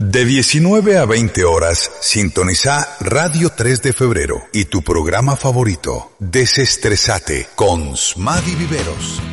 De 19 a 20 horas, sintoniza Radio 3 de Febrero y tu programa favorito, Desestresate, con Smady Viveros.